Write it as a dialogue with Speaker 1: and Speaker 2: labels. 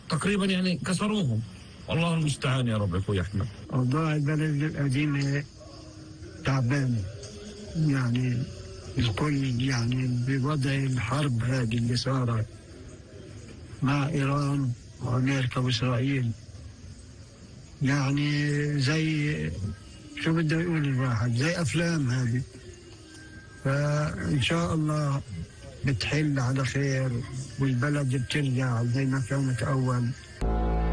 Speaker 1: تقريبا يعني كسروهم. والله المستعان يا رب يا اخوي احمد.
Speaker 2: اوضاع البلد القديمه تعبانه، يعني الكل يعني بوضع الحرب هذه اللي صارت مع ايران وامريكا واسرائيل، يعني زي شو بده يقول الواحد، زي افلام هذه. فان شاء الله بتحل على خير والبلد بترجع زي ما كانت اول.